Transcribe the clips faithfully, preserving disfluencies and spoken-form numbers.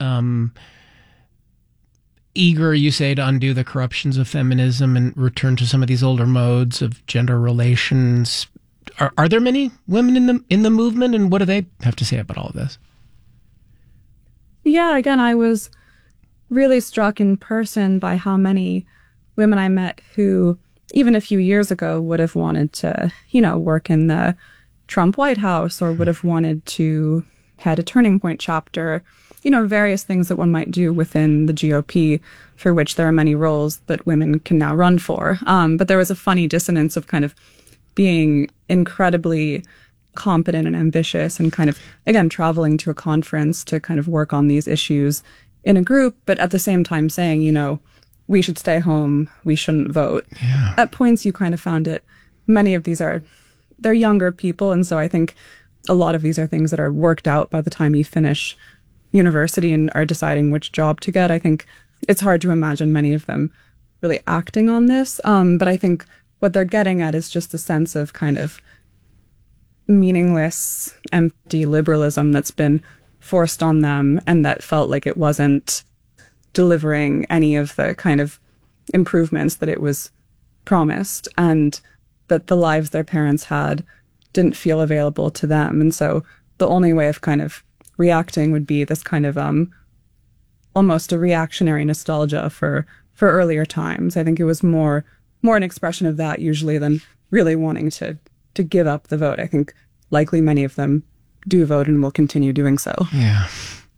um, eager, you say, to undo the corruptions of feminism and return to some of these older modes of gender relations. Are, are there many women in the in the movement, and what do they have to say about all of this? Yeah, again, I was really struck in person by how many women I met who, even a few years ago, would have wanted to, you know, work in the Trump White House or would have wanted to head a Turning Point chapter, you know, various things that one might do within the G O P, for which there are many roles that women can now run for. Um, but there was a funny dissonance of kind of being incredibly competent and ambitious and kind of, again, traveling to a conference to kind of work on these issues in a group, but at the same time saying, you know, we should stay home, we shouldn't vote. Yeah. At points you kind of found it, many of these are, they're younger people, and so I think a lot of these are things that are worked out by the time you finish university and are deciding which job to get. I think it's hard to imagine many of them really acting on this, um, but I think what they're getting at is just a sense of kind of meaningless, empty liberalism that's been forced on them and that felt like it wasn't delivering any of the kind of improvements that it was promised, and that the lives their parents had didn't feel available to them. And so the only way of kind of reacting would be this kind of um almost a reactionary nostalgia for for earlier times. I think it was more more an expression of that usually than really wanting to to give up the vote. I think likely many of them do vote and will continue doing so. Yeah.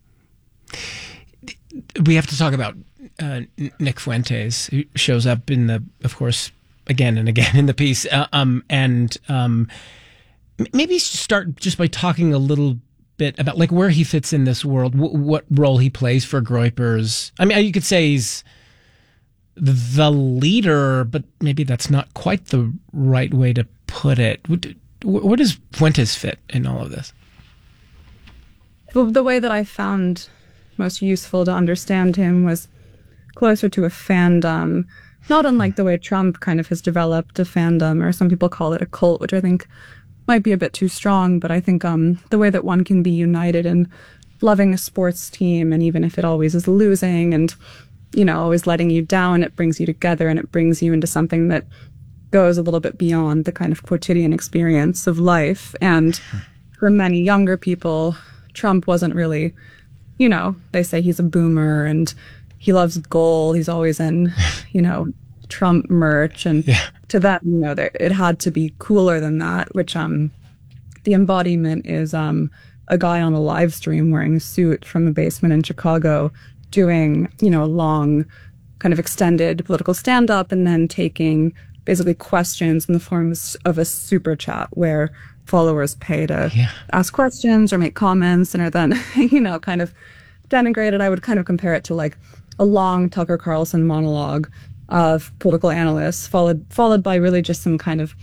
We have to talk about uh, Nick Fuentes, who shows up in the, of course, again and again in the piece. Uh, um, and um, maybe start just by talking a little bit about like where he fits in this world, w- what role he plays for Groypers. I mean, you could say he's the leader, but maybe that's not quite the right way to put it. Where does Fuentes fit in all of this? Well, the way that I found most useful to understand him was closer to a fandom, not unlike the way Trump kind of has developed a fandom, or some people call it a cult, which I think might be a bit too strong, but I think um, the way that one can be united in loving a sports team, and even if it always is losing and, you know, always letting you down, it brings you together and it brings you into something that goes a little bit beyond the kind of quotidian experience of life. And for many younger people, Trump wasn't really, you know, they say he's a boomer and he loves gold. He's always in, you know, Trump merch. And yeah. to that, you know, there, it had to be cooler than that, which um, the embodiment is um, a guy on a live stream wearing a suit from a basement in Chicago doing, you know, a long kind of extended political stand-up and then taking basically questions in the forms of a super chat where followers pay to yeah. ask questions or make comments and are then, you know, kind of denigrated. I would kind of compare it to like a long Tucker Carlson monologue of political analysts followed followed by really just some kind of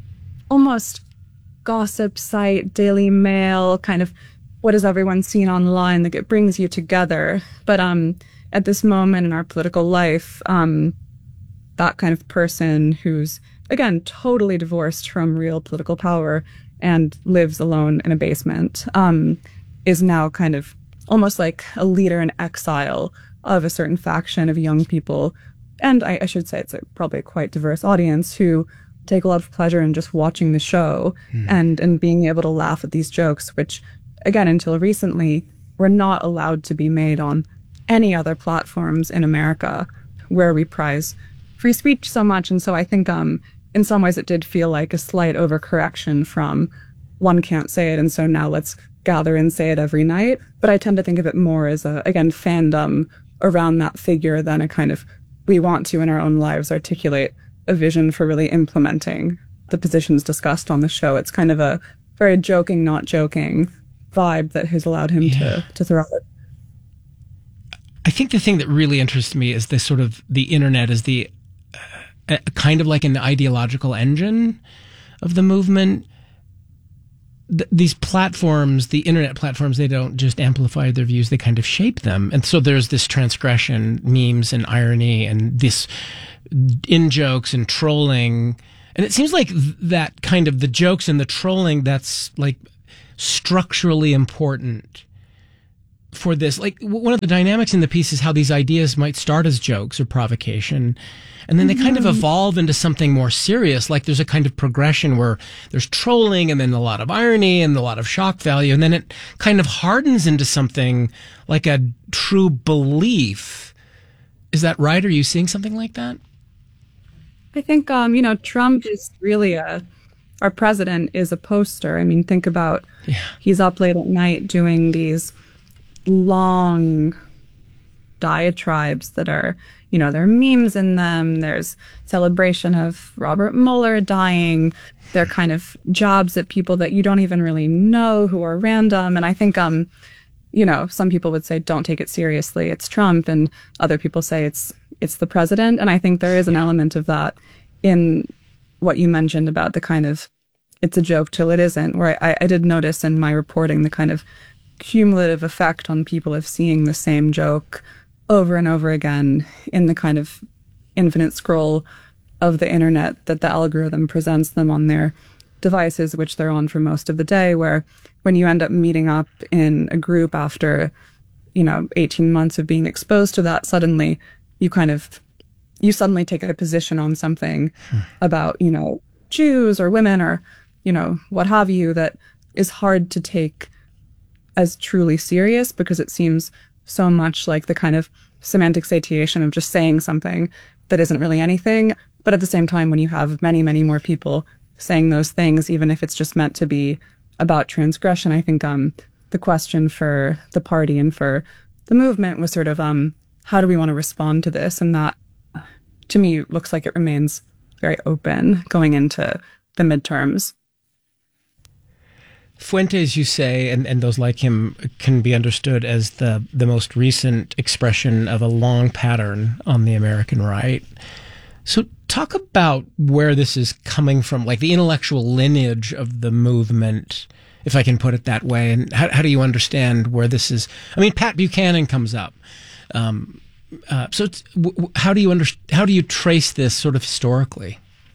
almost gossip site, Daily Mail, kind of what has everyone seen online, like it brings you together. But um, at this moment in our political life, um, that kind of person who's, again, totally divorced from real political power and lives alone in a basement, um, is now kind of almost like a leader in exile of a certain faction of young people. And I, I should say it's a, probably a quite diverse audience who take a lot of pleasure in just watching the show mm. and, and being able to laugh at these jokes, which, again, until recently, were not allowed to be made on any other platforms in America where we prize free speech so much. And so I think um, in some ways it did feel like a slight overcorrection from one can't say it, and so now let's gather and say it every night. But I tend to think of it more as a, again, fandom around that figure than a kind of, we want to in our own lives articulate a vision for really implementing the positions discussed on the show. It's kind of a very joking, not joking vibe that has allowed him yeah. to, to throw it. I think the thing that really interests me is this sort of the internet as the uh, kind of like an ideological engine of the movement. Th- these platforms, the internet platforms, they don't just amplify their views, they kind of shape them. And so there's this transgression, memes and irony and this in-jokes and trolling. And it seems like th- that kind of the jokes and the trolling, that's like structurally important for this. Like w- one of the dynamics in the piece is how these ideas might start as jokes or provocation, and then they kind of evolve into something more serious. Like there's a kind of progression where there's trolling and then a lot of irony and a lot of shock value, and then it kind of hardens into something like a true belief. Is that right? Are you seeing something like that? I think, um, you know, Trump is really a, our president is a poster. I mean, think about, Yeah. he's up late at night doing these long diatribes that are, you know, there are memes in them. There's celebration of Robert Mueller dying. They're kind of jobs at people that you don't even really know who are random. And I think, um, you know, some people would say, don't take it seriously. It's Trump. And other people say it's, it's the president. And I think there is an element of that in what you mentioned about the kind of, it's a joke till it isn't, where I, I did notice in my reporting the kind of cumulative effect on people of seeing the same joke over and over again in the kind of infinite scroll of the internet that the algorithm presents them on their devices, which they're on for most of the day, where when you end up meeting up in a group after, you know, eighteen months of being exposed to that, suddenly you kind of, you suddenly take a position on something hmm. about, you know, Jews or women or, you know, what have you, that is hard to take as truly serious because it seems so much like the kind of semantic satiation of just saying something that isn't really anything. But at the same time, when you have many, many more people saying those things, even if it's just meant to be about transgression, I think um, the question for the party and for the movement was sort of, um, how do we want to respond to this? And that, to me, looks like it remains very open going into the midterms. Fuentes, you say, and, and those like him, can be understood as the, the most recent expression of a long pattern on the American right. So talk about where this is coming from, like the intellectual lineage of the movement, if I can put it that way. And how, how do you understand where this is? I mean, Pat Buchanan comes up. Um, uh, so it's, w- w- how do you under, how do you trace this sort of historically?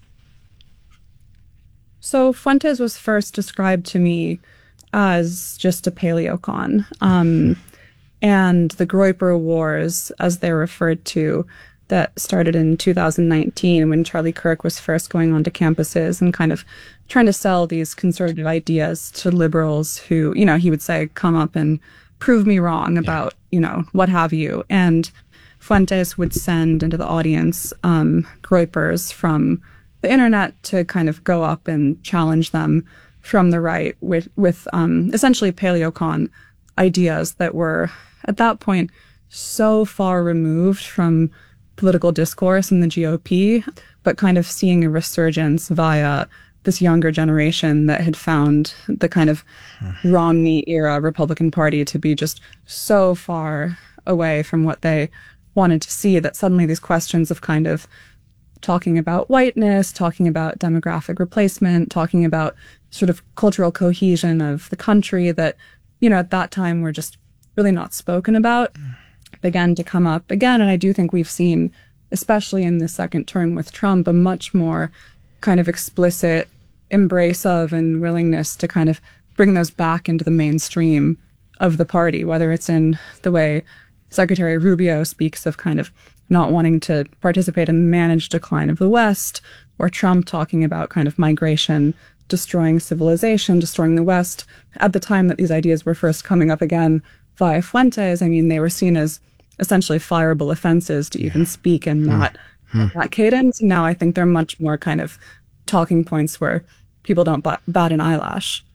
So Fuentes was first described to me as just a paleocon. Um, and the Groyper Wars, as they're referred to, that started in two thousand nineteen when Charlie Kirk was first going onto campuses and kind of trying to sell these conservative ideas to liberals who, you know, he would say, come up and prove me wrong about, yeah. you know, what have you. And Fuentes would send into the audience um, Groypers from the internet to kind of go up and challenge them from the right with, with um, essentially paleocon ideas that were at that point so far removed from political discourse in the G O P, but kind of seeing a resurgence via this younger generation that had found the kind of Romney era Republican Party to be just so far away from what they wanted to see that suddenly these questions of kind of talking about whiteness, talking about demographic replacement, talking about sort of cultural cohesion of the country that, you know, at that time were just really not spoken about, began to come up again. And I do think we've seen, especially in the second term with Trump, a much more kind of explicit embrace of and willingness to kind of bring those back into the mainstream of the party, whether it's in the way Secretary Rubio speaks of kind of not wanting to participate in the managed decline of the West, or Trump talking about kind of migration, destroying civilization, destroying the West. At the time that these ideas were first coming up again via Fuentes, I mean, they were seen as essentially fireable offenses to even speak in that, mm. that cadence. Now I think they're much more kind of talking points where people don't bat, bat an eyelash.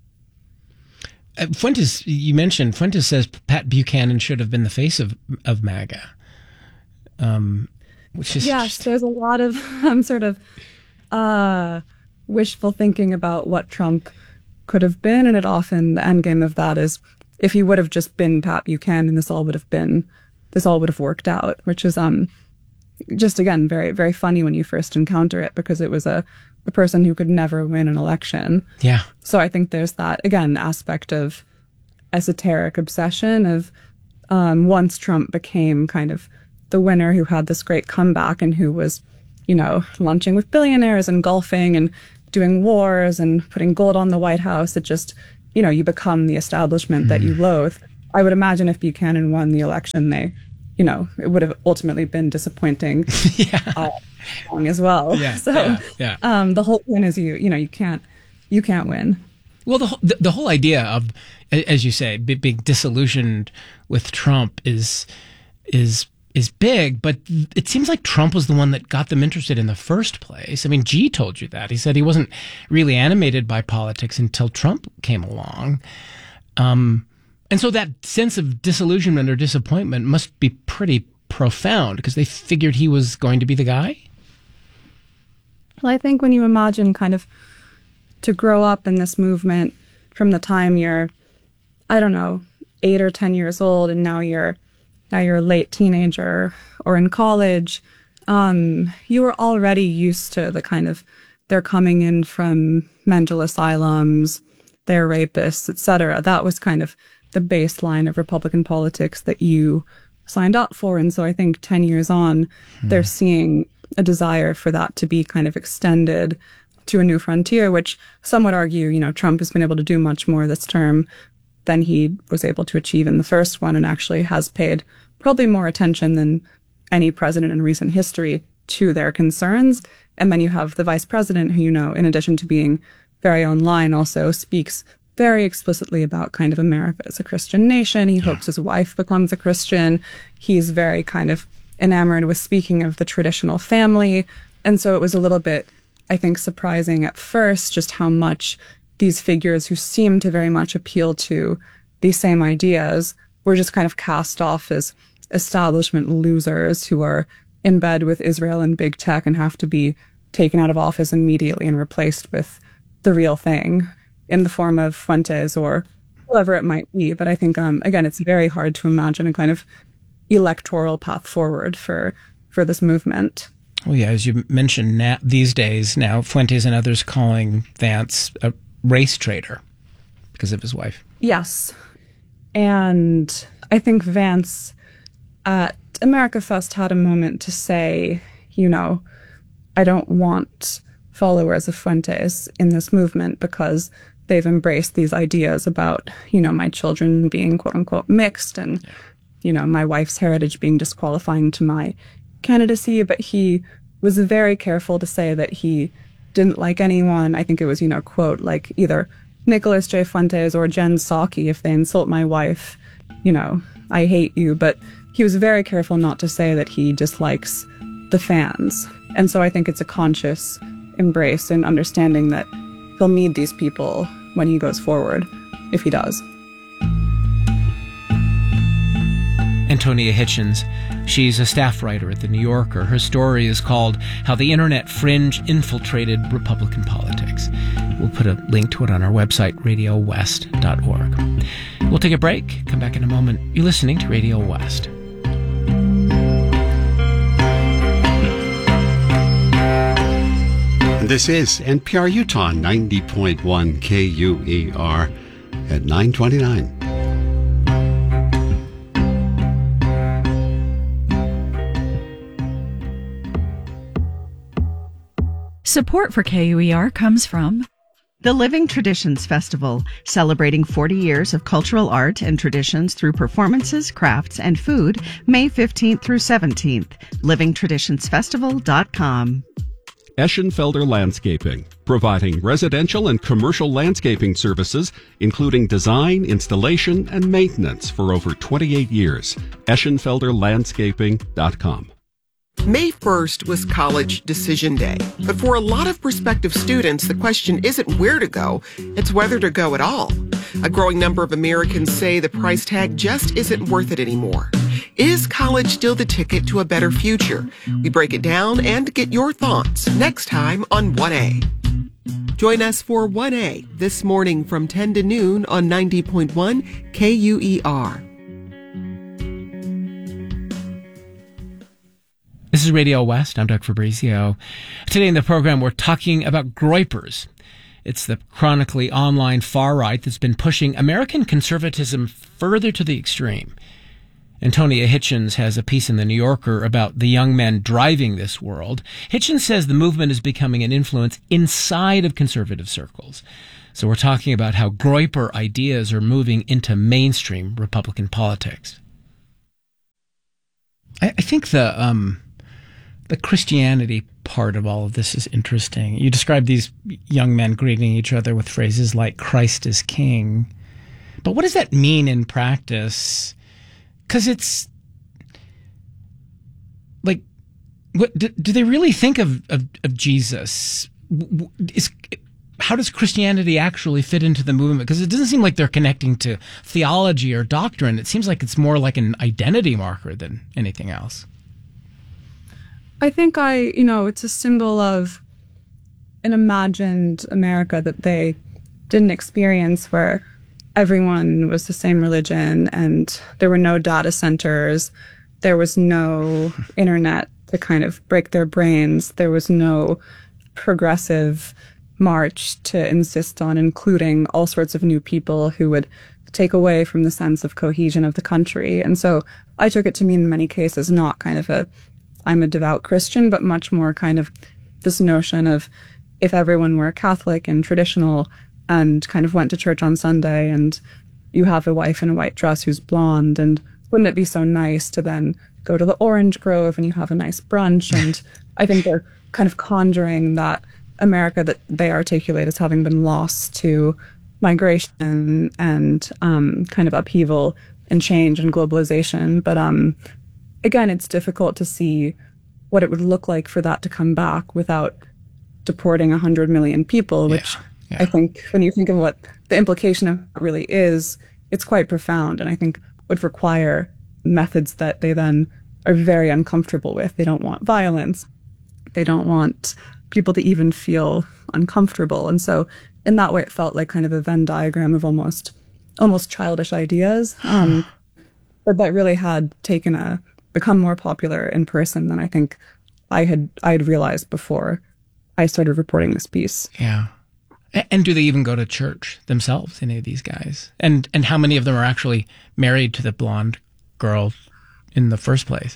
Uh, Fuentes, you mentioned, Fuentes says Pat Buchanan should have been the face of, of MAGA. Um, which is yes, just... there's a lot of um, sort of uh, wishful thinking about what Trump could have been, and it often, the endgame of that is if he would have just been Pat Buchanan, this all would have been, this all would have worked out, which is um, just, again, very, very funny when you first encounter it, because it was a, a person who could never win an election. Yeah. So I think there's that, again, aspect of esoteric obsession of um, once Trump became kind of the winner who had this great comeback and who was, you know, lunching with billionaires and golfing and doing wars and putting gold on the White House. It just, you know, you become the establishment mm. that you loathe. I would imagine if Buchanan won the election, they, you know, it would have ultimately been disappointing yeah. uh, as well. Yeah, so yeah, yeah. Um, the whole point is you, you know, you can't, you can't win. Well, the, the the whole idea of, as you say, be, being disillusioned with Trump is is is big, but it seems like Trump was the one that got them interested in the first place. I mean, G told you that. He said he wasn't really animated by politics until Trump came along. Um, and so that sense of disillusionment or disappointment must be pretty profound because they figured he was going to be the guy. Well, I think when you imagine kind of to grow up in this movement from the time you're, I don't know, eight or ten years old, and now you're now you're a late teenager or in college, um, you were already used to the kind of, they're coming in from mental asylums, they're rapists, et cetera. That was kind of the baseline of Republican politics that you signed up for. And so I think ten years on, hmm. they're seeing a desire for that to be kind of extended to a new frontier, which some would argue, you know, Trump has been able to do much more this term than he was able to achieve in the first one, and actually has paid probably more attention than any president in recent history to their concerns. And then you have the vice president who, you know, in addition to being very online, also speaks very explicitly about kind of America as a Christian nation. He hopes his wife becomes a Christian. He's very kind of enamored with speaking of the traditional family. And so it was a little bit, I think, surprising at first just how much these figures who seem to very much appeal to these same ideas were just kind of cast off as establishment losers who are in bed with Israel and big tech and have to be taken out of office immediately and replaced with the real thing in the form of Fuentes or whoever it might be. But I think, um, again, it's very hard to imagine a kind of electoral path forward for for this movement. Well, yeah, as you mentioned, now, these days now, Fuentes and others calling Vance a race traitor because of his wife. Yes. And I think Vance at America Fest had a moment to say, you know, I don't want followers of Fuentes in this movement because they've embraced these ideas about, you know, my children being quote unquote mixed and, you know, my wife's heritage being disqualifying to my candidacy. But he was very careful to say that he didn't like anyone. I think it was, you know, quote, like either Nicholas J. Fuentes or Jen Psaki. If they insult my wife, you know, I hate you. But he was very careful not to say that he dislikes the fans. And so I think it's a conscious embrace and understanding that he'll need these people when he goes forward, if he does. Antonia Hitchens. She's a staff writer at The New Yorker. Her story is called How the Internet Fringe Infiltrated Republican Politics. We'll put a link to it on our website, radio west dot org. We'll take a break, come back in a moment. You're listening to Radio West. This is N P R Utah, ninety point one K U E R at nine twenty-nine. Support for K U E R comes from the Living Traditions Festival, celebrating forty years of cultural art and traditions through performances, crafts, and food, May fifteenth through seventeenth. living traditions festival dot com. Eschenfelder Landscaping, providing residential and commercial landscaping services, including design, installation, and maintenance for over twenty-eight years. eschenfelder landscaping dot com. May first was college decision day, but for a lot of prospective students, the question isn't where to go, it's whether to go at all. A growing number of Americans say the price tag just isn't worth it anymore. Is college still the ticket to a better future? We break it down and get your thoughts next time on one A. Join us for one A this morning from ten to noon on ninety point one K U E R. This is Radio West. I'm Doug Fabrizio. Today in the program, we're talking about Groypers. It's the chronically online far right that's been pushing American conservatism further to the extreme. Antonia Hitchens has a piece in The New Yorker about the young men driving this world. Hitchens says the movement is becoming an influence inside of conservative circles. So we're talking about how Groyper ideas are moving into mainstream Republican politics. I, I think the um, the Christianity part of all of this is interesting. You describe these young men greeting each other with phrases like "Christ is King," but what does that mean in practice? Because it's like, what do, do they really think of of, of Jesus? Is how does Christianity actually fit into the movement? Because it doesn't seem like they're connecting to theology or doctrine. It seems like it's more like an identity marker than anything else. I think I, you know, it's a symbol of an imagined America that they didn't experience, where everyone was the same religion and there were no data centers. There was no internet to kind of break their brains. There was no progressive march to insist on including all sorts of new people who would take away from the sense of cohesion of the country. And so I took it to mean in many cases not kind of a, I'm a devout Christian, but much more kind of this notion of if everyone were Catholic and traditional and kind of went to church on Sunday and you have a wife in a white dress who's blonde, and wouldn't it be so nice to then go to the orange grove and you have a nice brunch? And I think they're kind of conjuring that America that they articulate as having been lost to migration and um, kind of upheaval and change and globalization. But um, again, it's difficult to see what it would look like for that to come back without deporting one hundred million people, which yeah, yeah. I think when you think of what the implication of it really is, it's quite profound, and I think would require methods that they then are very uncomfortable with. They don't want violence. They don't want people to even feel uncomfortable. And so in that way, it felt like kind of a Venn diagram of almost almost childish ideas. Um, but that really had taken a, become more popular in person than I think I had, I had realized before I started reporting this piece. Yeah. And do they even go to church themselves, any of these guys? And and how many of them are actually married to the blonde girl in the first place?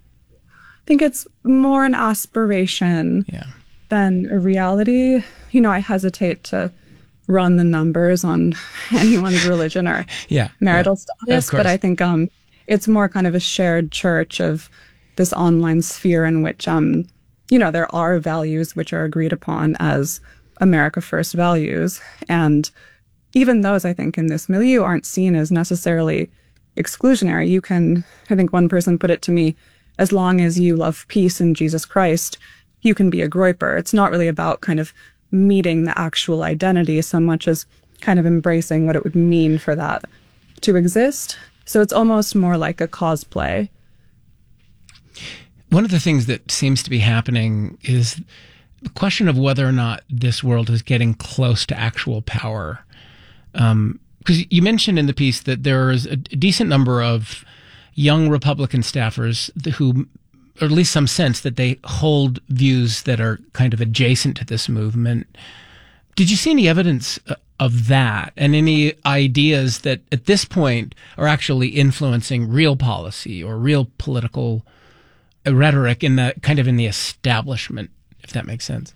I think it's more an aspiration yeah. than a reality. You know, I hesitate to run the numbers on anyone's religion or yeah, marital yeah, status, but I think um, it's more kind of a shared church of this online sphere in which, um, you know, there are values which are agreed upon as America First values. And even those, I think, in this milieu aren't seen as necessarily exclusionary. You can, I think one person put it to me, as long as you love peace in Jesus Christ, you can be a Groyper. It's not really about kind of meeting the actual identity so much as kind of embracing what it would mean for that to exist. So it's almost more like a cosplay. One of the things that seems to be happening is the question of whether or not this world is getting close to actual power. Um, because you mentioned in the piece that there is a decent number of young Republican staffers who, or at least some sense that they hold views that are kind of adjacent to this movement. Did you see any evidence of that and any ideas that at this point are actually influencing real policy or real political rhetoric in the kind of in the establishment, if that makes sense?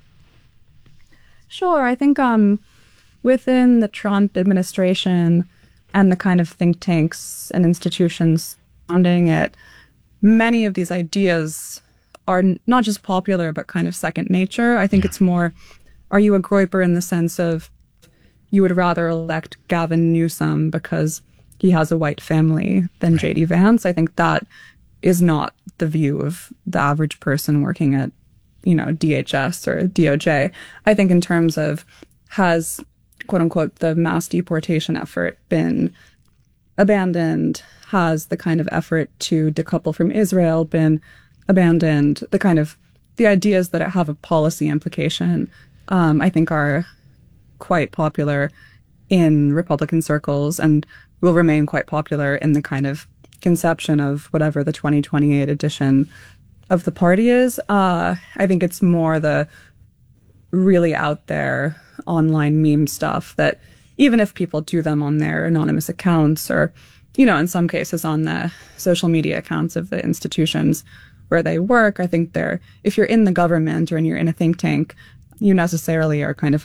Sure. I think um, within the Trump administration and the kind of think tanks and institutions surrounding it, many of these ideas are not just popular, but kind of second nature. I think yeah. it's more, are you a Groyper in the sense of you would rather elect Gavin Newsom because he has a white family than right. J D Vance? I think that is not the view of the average person working at, you know, D H S or D O J. I think in terms of, has, quote unquote, the mass deportation effort been abandoned? Has the kind of effort to decouple from Israel been abandoned? The kind of, the ideas that have a policy implication, um, I think are quite popular in Republican circles and will remain quite popular in the kind of conception of whatever the twenty twenty-eight edition of the party is. Uh, I think it's more the really out there online meme stuff that even if people do them on their anonymous accounts or, you know, in some cases on the social media accounts of the institutions where they work, I think they're, if you're in the government or and you're in a think tank, you necessarily are kind of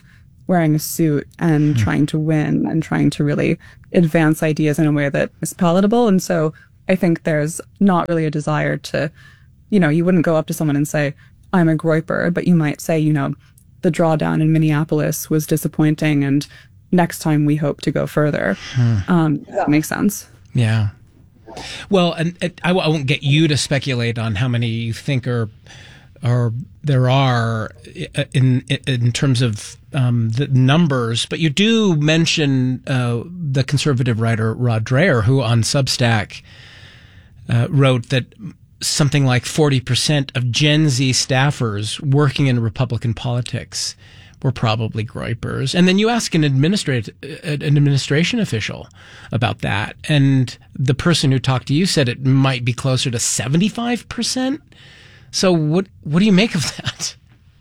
wearing a suit and mm. trying to win and trying to really advance ideas in a way that is palatable. And so I think there's not really a desire to, you know, you wouldn't go up to someone and say, I'm a Groyper, but you might say, you know, the drawdown in Minneapolis was disappointing and next time we hope to go further. Hmm. Um, if that makes sense. Yeah. Well, and, and I, I won't get you to speculate on how many you think are, or there are in in terms of um, the numbers, but you do mention uh, the conservative writer Rod Dreher, who on Substack uh, wrote that something like forty percent of Gen Z staffers working in Republican politics were probably Groypers. And then you ask an administrative, an administration official about that, and the person who talked to you said it might be closer to seventy-five percent. So what what do you make of that?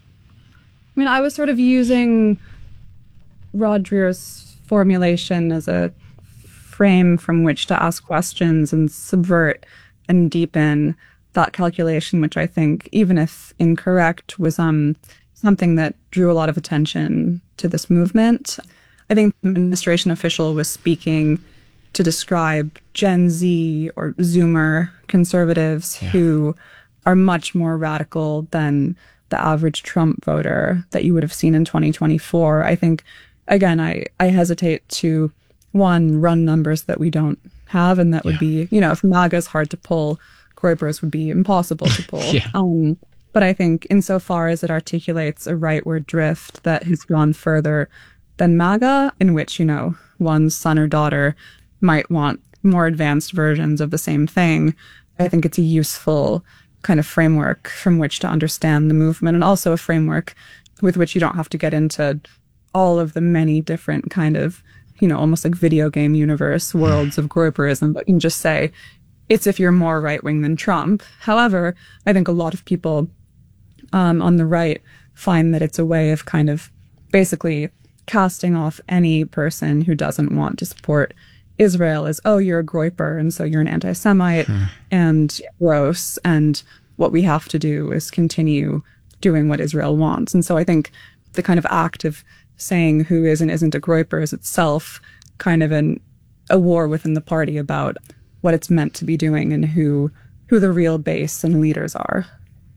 I mean, I was sort of using Rod Dreher's formulation as a frame from which to ask questions and subvert and deepen that calculation, which I think, even if incorrect, was um something that drew a lot of attention to this movement. I think the administration official was speaking to describe Gen Z or Zoomer conservatives yeah. who are much more radical than the average Trump voter that you would have seen in twenty twenty-four. I think, again, I, I hesitate to, one, run numbers that we don't have, and that yeah. would be, you know, if MAGA is hard to pull, Groypers would be impossible to pull. yeah. um, but I think insofar as it articulates a rightward drift that has gone further than MAGA, in which, you know, one's son or daughter might want more advanced versions of the same thing, I think it's a useful kind of framework from which to understand the movement, and also a framework with which you don't have to get into all of the many different kind of, you know, almost like video game universe worlds of Groyperism, but you can just say it's if you're more right-wing than Trump. However, I think a lot of people um, on the right find that it's a way of kind of basically casting off any person who doesn't want to support Israel as, oh, you're a Groyper, and so you're an anti-Semite hmm. and gross, and what we have to do is continue doing what Israel wants. And so I think the kind of act of saying who is and isn't a Groyper is itself kind of an, a war within the party about what it's meant to be doing and who who the real base and leaders are.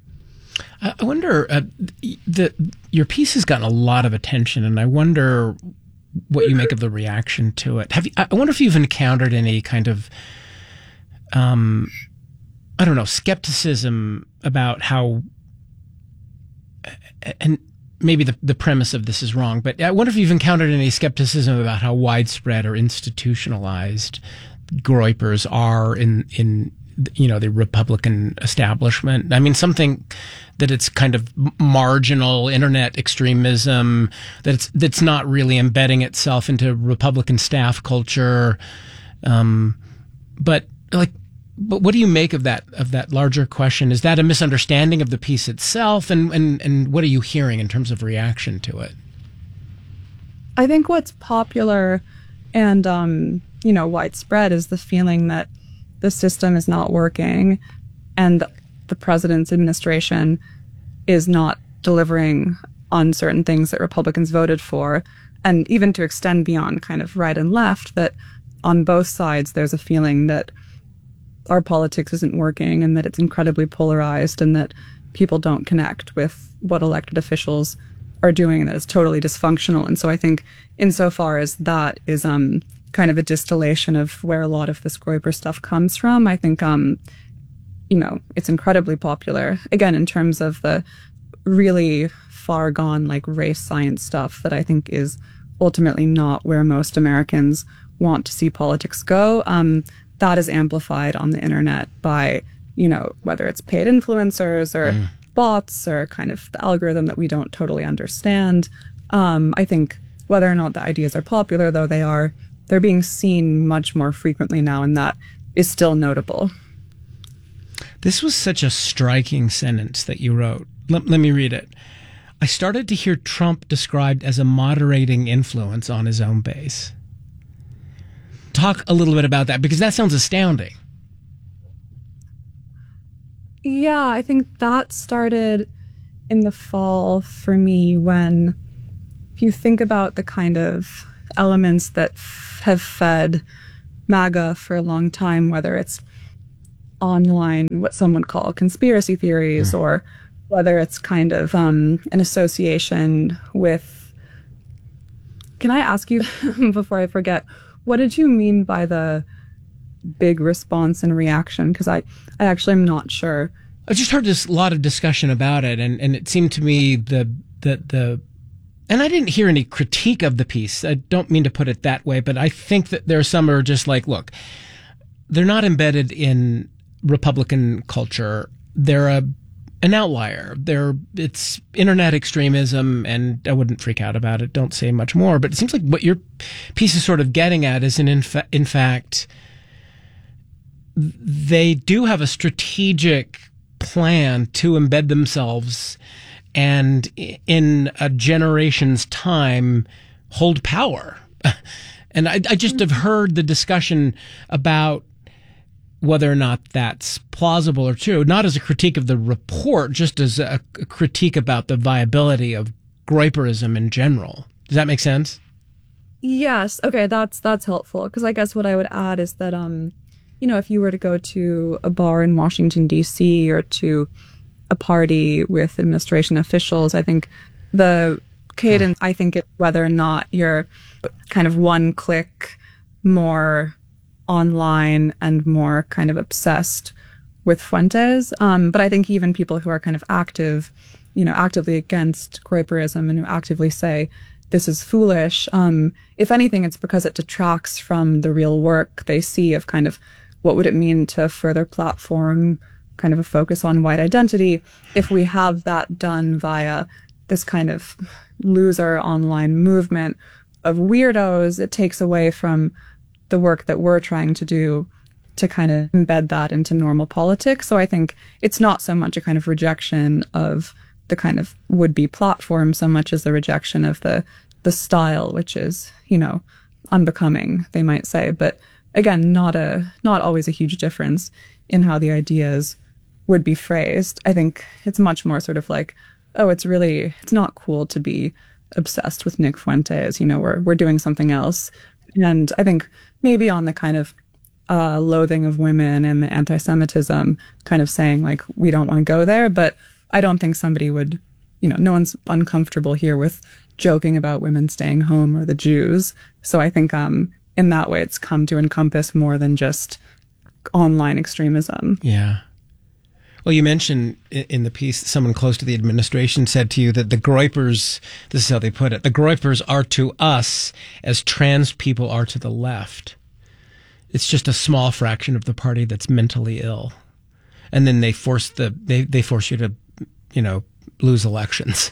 I wonder, uh, the your piece has gotten a lot of attention, and I wonder what you make of the reaction to it. Have you, I wonder if you've encountered any kind of, um, I don't know, skepticism about how, and maybe the, the premise of this is wrong, but I wonder if you've encountered any skepticism about how widespread or institutionalized Groypers are in, in, you know, the Republican establishment. I mean, something that it's kind of marginal internet extremism, that it's that's not really embedding itself into Republican staff culture. Um, but like, but what do you make of that of that larger question? Is that a misunderstanding of the piece itself, and and and what are you hearing in terms of reaction to it? I think what's popular and um, you know, widespread is the feeling that the system is not working and the president's administration is not delivering on certain things that Republicans voted for. And even to extend beyond kind of right and left, that on both sides, there's a feeling that our politics isn't working and that it's incredibly polarized and that people don't connect with what elected officials are doing and that it's totally dysfunctional. And so I think insofar as that is, um, kind of a distillation of where a lot of this Groyper stuff comes from, I think, um, you know, it's incredibly popular. Again, in terms of the really far gone, like, race science stuff that I think is ultimately not where most Americans want to see politics go. Um, that is amplified on the internet by, you know, whether it's paid influencers or mm. bots or kind of the algorithm that we don't totally understand. Um, I think whether or not the ideas are popular, though they are, they're being seen much more frequently now, and that is still notable. This was such a striking sentence that you wrote. Let, let me read it. I started to hear Trump described as a moderating influence on his own base. Talk a little bit about that, because that sounds astounding. Yeah, I think that started in the fall for me when if you think about the kind of elements that f- have fed MAGA for a long time, whether it's online, what some would call conspiracy theories, mm. or whether it's kind of um, an association with... Can I ask you, before I forget, what did you mean by the big response and reaction? Because I, I actually am not sure. I just heard this, a lot of discussion about it, and, and it seemed to me the, the, the, and I didn't hear any critique of the piece. I don't mean to put it that way, but I think that there are some who are just like, look, they're not embedded in Republican culture. They're a an outlier. They're it's internet extremism, and I wouldn't freak out about it. Don't say much more. But it seems like what your piece is sort of getting at is, in in, fa- in fact, they do have a strategic plan to embed themselves, and in a generation's time, hold power. And I, I just have heard the discussion about whether or not that's plausible or true, not as a critique of the report, just as a, a critique about the viability of Groyperism in general. Does that make sense? Yes. Okay, that's that's helpful, because I guess what I would add is that, um, you know, if you were to go to a bar in Washington, D C, or to a party with administration officials, I think the cadence, I think it, whether or not you're kind of one click more online and more kind of obsessed with Fuentes. Um, but I think even people who are kind of active, you know, actively against Groyperism and who actively say this is foolish, um, if anything, it's because it detracts from the real work they see of kind of what would it mean to further platform kind of a focus on white identity if we have that done via this kind of loser online movement of weirdos. It takes away from the work that we're trying to do to kind of embed that into normal politics. So I think it's not so much a kind of rejection of the kind of would-be platform so much as the rejection of the the style, which is, you know, unbecoming, they might say. But again, not a not always a huge difference in how the ideas would be phrased. I think it's much more sort of like, oh, it's really, it's not cool to be obsessed with Nick Fuentes. You know, we're we're doing something else. And I think maybe on the kind of uh, loathing of women and the anti-Semitism, kind of saying like, we don't want to go there. But I don't think somebody would, you know, no one's uncomfortable here with joking about women staying home or the Jews. So I think um, in that way, it's come to encompass more than just online extremism. Yeah. Well, you mentioned in the piece, someone close to the administration said to you that the Groypers, this is how they put it, the Groypers are to us as trans people are to the left. It's just a small fraction of the party that's mentally ill. And then they force the they, they force you to, you know, lose elections.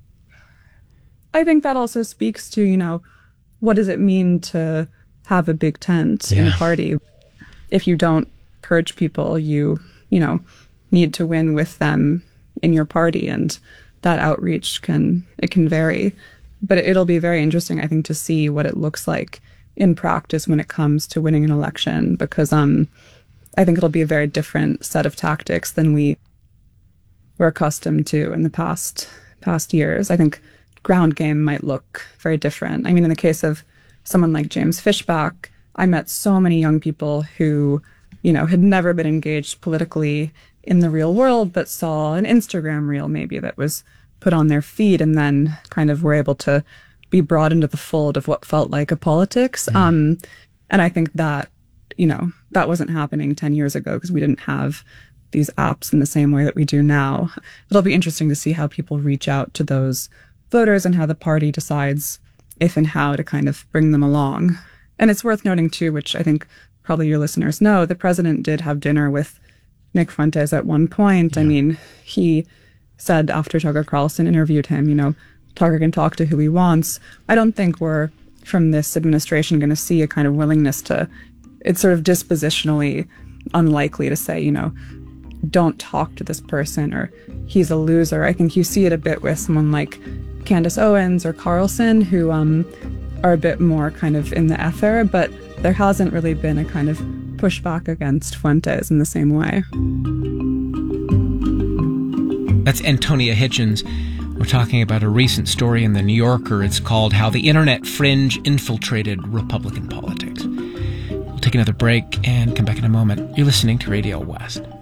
I think that also speaks to, you know, what does it mean to have a big tent yeah. in a party? If you don't purge people, you, you know, need to win with them in your party, and that outreach can it can vary. But it'll be very interesting, I think, to see what it looks like in practice when it comes to winning an election, because um, I think it'll be a very different set of tactics than we were accustomed to in the past past years. I think ground game might look very different. I mean, in the case of someone like James Fishback, I met so many young people who, you know, had never been engaged politically in the real world, but saw an Instagram reel maybe that was put on their feed, and then kind of were able to be brought into the fold of what felt like a politics. Mm. Um, and I think that, you know, that wasn't happening ten years ago because we didn't have these apps in the same way that we do now. It'll be interesting to see how people reach out to those voters and how the party decides if and how to kind of bring them along. And it's worth noting too, which I think probably your listeners know, the president did have dinner with Nick Fuentes at one point. Yeah. I mean, he said after Tucker Carlson interviewed him, you know, Tucker can talk to who he wants. I don't think we're, from this administration, going to see a kind of willingness to, it's sort of dispositionally unlikely to say, you know, don't talk to this person or he's a loser. I think you see it a bit with someone like Candace Owens or Carlson, who um, are a bit more kind of in the ether, but there hasn't really been a kind of pushback against Fuentes in the same way. That's Antonia Hitchens. We're talking about a recent story in The New Yorker. It's called How the Internet Fringe Infiltrated Republican Politics. We'll take another break and come back in a moment. You're listening to Radio West.